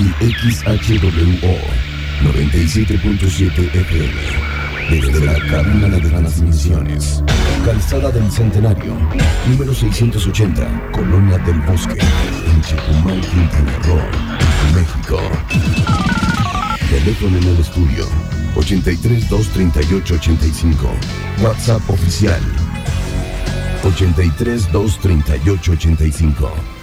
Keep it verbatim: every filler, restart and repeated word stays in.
y X H W O noventa y siete punto siete F M. Desde la cabina de transmisiones, Calzada del Centenario, número seiscientos ochenta, Colonia del Bosque, en Chetumal, Quintana Roo, México. Teléfono en el estudio ochenta y tres, dos treinta y ocho, ochenta y cinco. WhatsApp oficial ochenta y tres, dos treinta y ocho, ochenta y cinco.